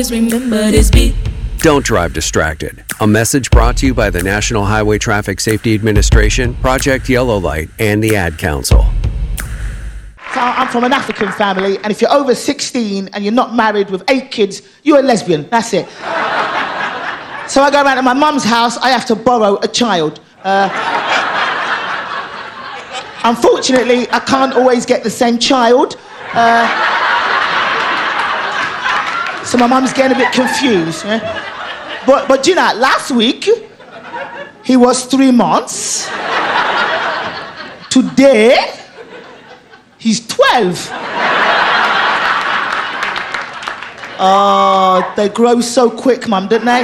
Remember this beat. Don't drive distracted. A message brought to you by the National Highway Traffic Safety Administration, Project Yellow Light, and the Ad Council. So I'm from an African family, and if you're over 16 and you're not married with 8 kids, you're a lesbian. That's it. So I go around to my mum's house, I have to borrow a child. Unfortunately, I can't always get the same child. So my mum's getting a bit confused. Yeah? But you know, last week, he was 3 months. Today, he's 12. Oh, they grow so quick, Mum, don't they?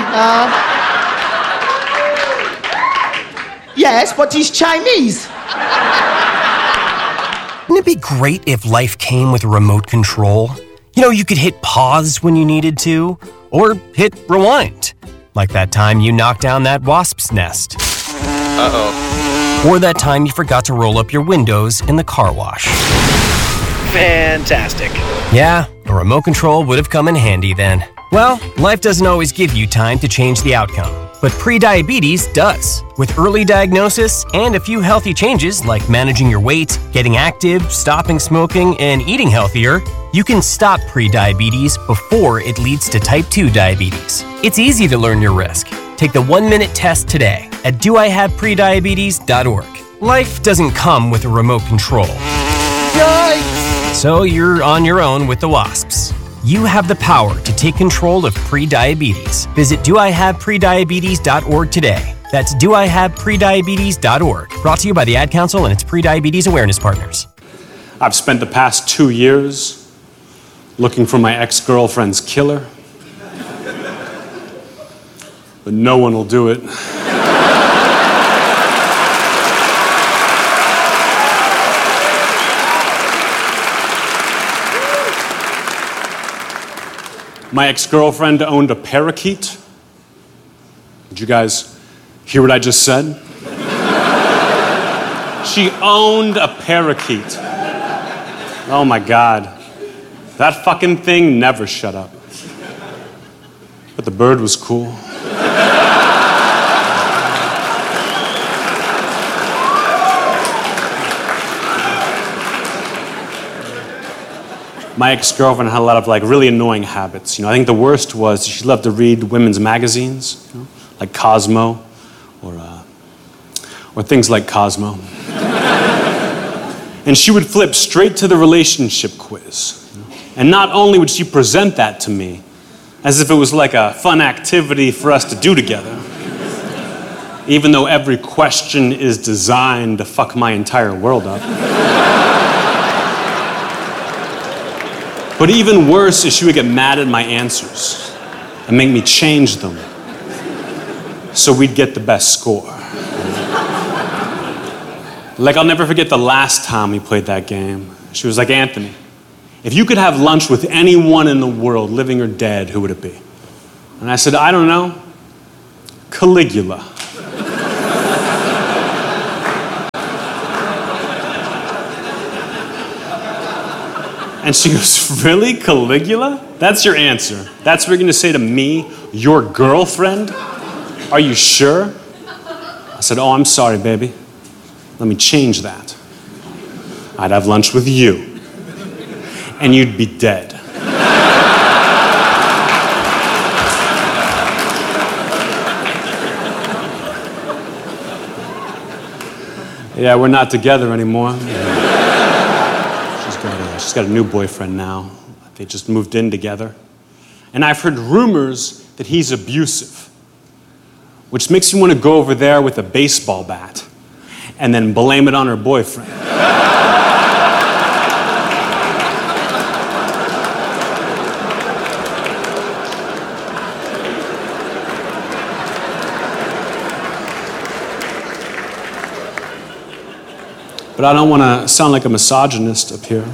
Yes, but he's Chinese. Wouldn't it be great if life came with a remote control? You know, you could hit pause when you needed to, or hit rewind. Like that time you knocked down that wasp's nest. Uh-oh. Or that time you forgot to roll up your windows in the car wash. Fantastic. Yeah, a remote control would have come in handy then. Well, life doesn't always give you time to change the outcome, but prediabetes does. With early diagnosis and a few healthy changes like managing your weight, getting active, stopping smoking, and eating healthier, you can stop prediabetes before it leads to type 2 diabetes. It's easy to learn your risk. Take the 1-minute test today at doihaveprediabetes.org. Life doesn't come with a remote control. Yikes! So you're on your own with the wasps. You have the power to take control of prediabetes. Visit doihaveprediabetes.org today. That's doihaveprediabetes.org. Brought to you by the Ad Council and its Prediabetes Awareness Partners. I've spent the past 2 years looking for my ex-girlfriend's killer, but no one will do it. My ex-girlfriend owned a parakeet. Did you guys hear what I just said? She owned a parakeet. Oh my God. That fucking thing never shut up. But the bird was cool. My ex-girlfriend had a lot of really annoying habits. I think the worst was she loved to read women's magazines, like Cosmo, or things like Cosmo. And she would flip straight to the relationship quiz. And not only would she present that to me, as if it was like a fun activity for us to do together, even though every question is designed to fuck my entire world up. But even worse is she would get mad at my answers and make me change them so we'd get the best score. I'll never forget the last time we played that game. She was like, Anthony, if you could have lunch with anyone in the world, living or dead, who would it be? And I said, I don't know, Caligula. And she goes, really, Caligula? That's your answer? That's what you're going to say to me, your girlfriend? Are you sure? I said, oh, I'm sorry, baby. Let me change that. I'd have lunch with you, and you'd be dead. Yeah, we're not together anymore. She's got a new boyfriend now. They just moved in together. And I've heard rumors that he's abusive, which makes me want to go over there with a baseball bat and then blame it on her boyfriend. But I don't want to sound like a misogynist up here.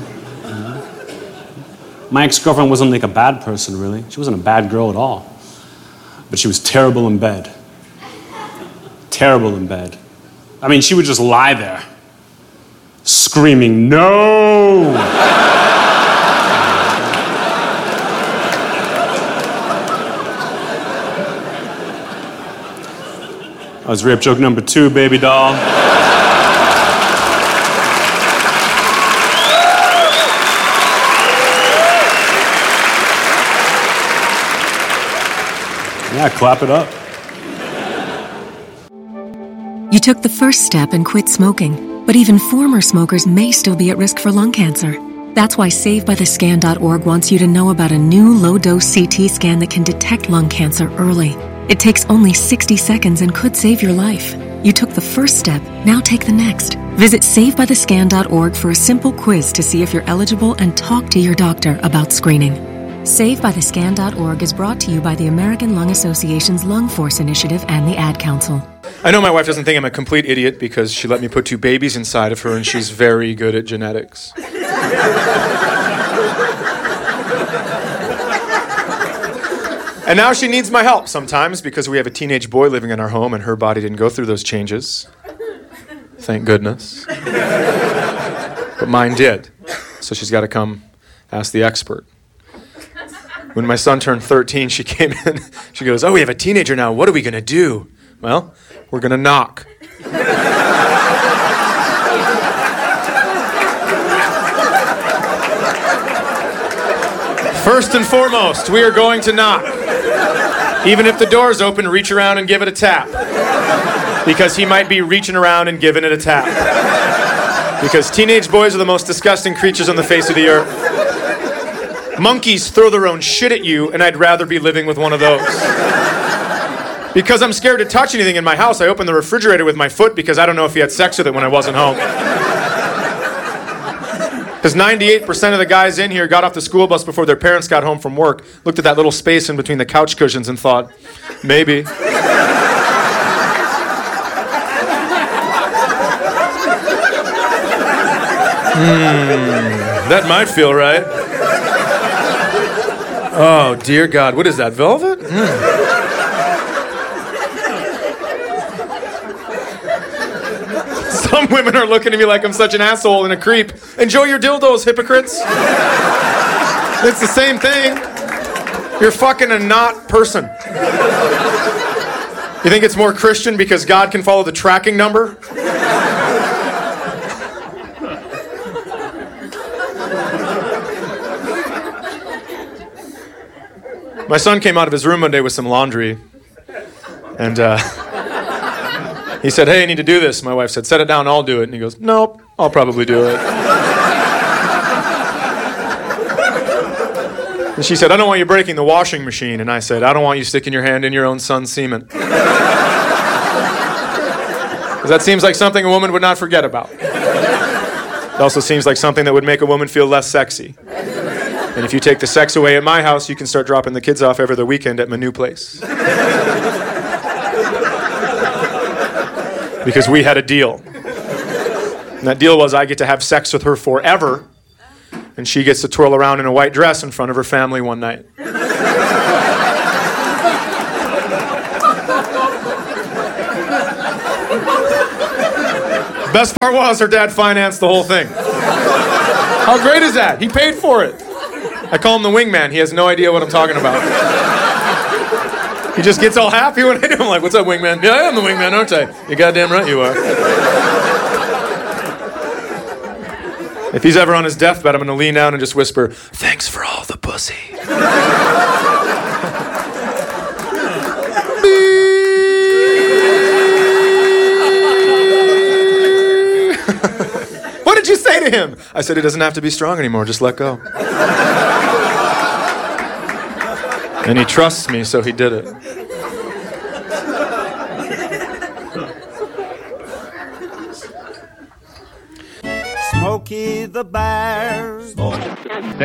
My ex-girlfriend wasn't like a bad person, really. She wasn't a bad girl at all. But she was terrible in bed. Terrible in bed. I mean, she would just lie there, screaming, no! That was rape joke number 2, baby doll. Yeah, clap it up. You took the first step and quit smoking, but even former smokers may still be at risk for lung cancer. That's why SaveByTheScan.org wants you to know about a new low-dose CT scan that can detect lung cancer early. It takes only 60 seconds and could save your life. You took the first step, now take the next. Visit SaveByTheScan.org for a simple quiz to see if you're eligible and talk to your doctor about screening. SaveByTheScan.org is brought to you by the American Lung Association's Lung Force Initiative and the Ad Council. I know my wife doesn't think I'm a complete idiot because she let me put 2 babies inside of her and she's very good at genetics. And now she needs my help sometimes because we have a teenage boy living in our home and her body didn't go through those changes. Thank goodness. But mine did. So she's got to come ask the expert. When my son turned 13, she came in. She goes, "Oh, we have a teenager now. What are we going to do?" Well, we're going to knock. First and foremost, we are going to knock. Even if the door's open, reach around and give it a tap. Because he might be reaching around and giving it a tap. Because teenage boys are the most disgusting creatures on the face of the earth. Monkeys throw their own shit at you, and I'd rather be living with one of those. Because I'm scared to touch anything in my house, I open the refrigerator with my foot because I don't know if he had sex with it when I wasn't home. Because 98% of the guys in here got off the school bus before their parents got home from work, looked at that little space in between the couch cushions and thought, maybe. That might feel right. Oh, dear God. What is that, velvet? Some women are looking at me like I'm such an asshole and a creep. Enjoy your dildos, hypocrites. It's the same thing. You're fucking a not person. You think it's more Christian because God can follow the tracking number? My son came out of his room one day with some laundry, and he said, "Hey, I need to do this." My wife said, "Set it down, I'll do it." And he goes, "Nope, I'll probably do it." And she said, "I don't want you breaking the washing machine." And I said, "I don't want you sticking your hand in your own son's semen." Because that seems like something a woman would not forget about. It also seems like something that would make a woman feel less sexy. And if you take the sex away at my house, you can start dropping the kids off every other weekend at my new place. Because we had a deal. And that deal was I get to have sex with her forever, and she gets to twirl around in a white dress in front of her family one night. Best part was her dad financed the whole thing. How great is that? He paid for it. I call him the wingman. He has no idea what I'm talking about. He just gets all happy when I do. I'm like, "What's up, wingman?" "Yeah, I am the wingman, aren't I?" "You're goddamn right you are." If he's ever on his deathbed, I'm going to lean down and just whisper, "Thanks for all the pussy." What did you say to him? I said, "He doesn't have to be strong anymore. Just let go." And he trusts me, so he did it. Smokey the Bear.